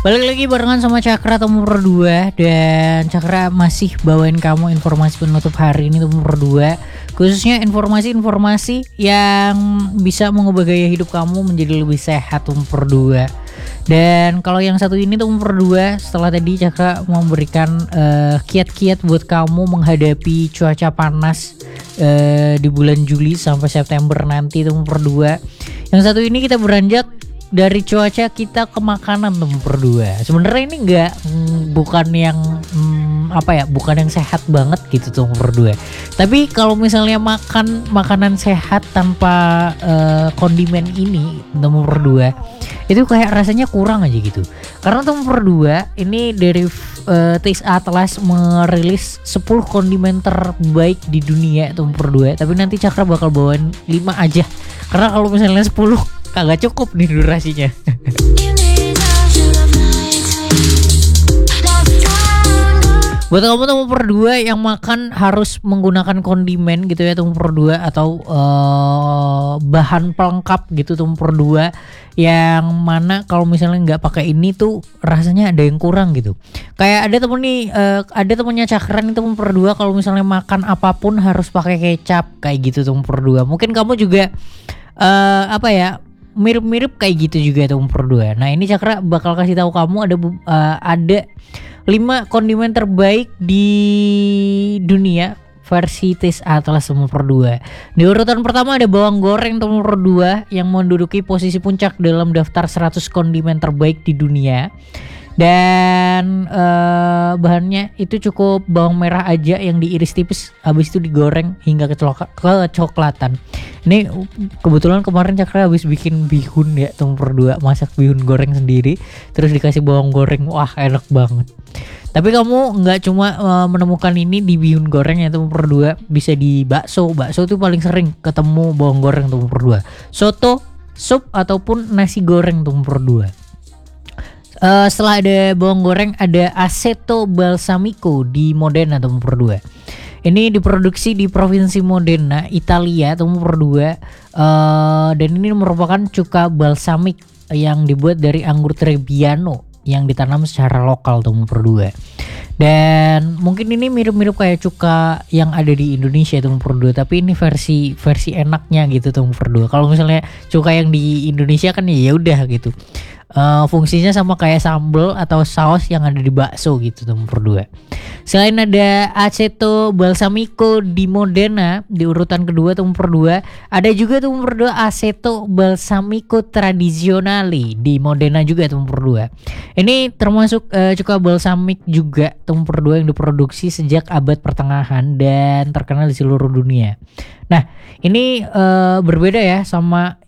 Balik lagi barengan sama Cakra nomor 2. Dan Cakra masih bawain kamu informasi penutup hari ini nomor 2, khususnya informasi-informasi yang bisa mengubah gaya hidup kamu menjadi lebih sehat nomor 2. Dan kalau yang satu ini tuh nomor 2, setelah tadi Cakra memberikan kiat-kiat buat kamu menghadapi cuaca panas di bulan Juli sampai September nanti tuh nomor 2. Yang satu ini kita beranjak dari cuaca kita ke makanan nomor 2. Sebenarnya ini bukan yang bukan yang sehat banget gitu tuh nomor 2. Tapi kalau misalnya makan makanan sehat tanpa kondimen ini nomor 2, itu kayak rasanya kurang aja gitu. Karena nomor 2 ini dari Taste Atlas merilis 10 kondimen terbaik di dunia nomor 2. Tapi nanti Cakra bakal bawain 5 aja. Karena kalau misalnya 10 kagak cukup nih durasinya. Buat kamu nomor 2 yang makan harus menggunakan kondimen gitu ya nomor 2, atau bahan pelengkap gitu nomor 2, yang mana kalau misalnya nggak pakai ini tuh rasanya ada yang kurang gitu. Kayak ada temennya Cakra nih nomor 2, kalau misalnya makan apapun harus pakai kecap kayak gitu nomor 2. Mungkin kamu juga mirip-mirip kayak gitu juga tuh nomor 2. Nah ini Cakra bakal kasih tahu kamu ada 5 kondimen terbaik di dunia versi Taste Atlas nomor 2. Di urutan pertama ada bawang goreng nomor 2 yang menduduki posisi puncak dalam daftar 100 kondimen terbaik di dunia. Dan bahannya itu cukup bawang merah aja yang diiris tipis, habis itu digoreng hingga kecoklatan. Ini kebetulan kemarin Cakra habis bikin bihun ya nomor 2, masak bihun goreng sendiri terus dikasih bawang goreng, wah enak banget. Tapi kamu nggak cuma menemukan ini di bihun goreng ya nomor 2, bisa di bakso tuh paling sering ketemu bawang goreng nomor 2. Soto, sup ataupun nasi goreng nomor 2. Setelah ada bawang goreng ada aceto balsamico di Modena nomor 2. Ini diproduksi di provinsi Modena, Italia nomor 2. Dan ini merupakan cuka balsamik yang dibuat dari anggur Trebbiano yang ditanam secara lokal nomor 2. Dan mungkin ini mirip-mirip kayak cuka yang ada di Indonesia nomor 2, tapi ini versi enaknya gitu nomor 2. Kalau misalnya cuka yang di Indonesia kan ya udah gitu. Fungsinya sama kayak sambal atau saus yang ada di bakso gitu nomor 2. Selain ada aceto balsamico di Modena di urutan kedua nomor 2, ada juga nomor 2 aceto balsamico tradizionale di Modena juga nomor 2. Ini termasuk cuka balsamik juga nomor 2 yang diproduksi sejak abad pertengahan dan terkenal di seluruh dunia. Nah, ini berbeda ya sama